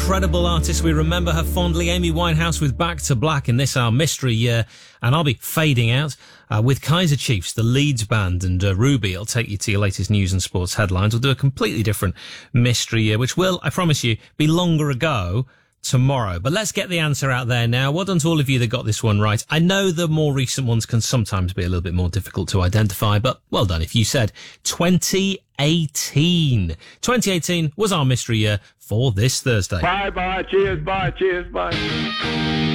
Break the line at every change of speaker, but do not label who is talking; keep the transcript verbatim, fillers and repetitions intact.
incredible artist. We remember her fondly. Amy Winehouse with Back to Black in this, our mystery year. And I'll be fading out uh, with Kaiser Chiefs, the Leeds band, and uh, Ruby. I'll take you to your latest news and sports headlines. We'll do a completely different mystery year, which will, I promise you, be longer ago tomorrow. But let's get the answer out there now. Well done to all of you that got this one right. I know the more recent ones can sometimes be a little bit more difficult to identify, but well done if you said twenty eighteen. twenty eighteen was our mystery year for this Thursday.
Bye bye, cheers, bye, cheers, bye.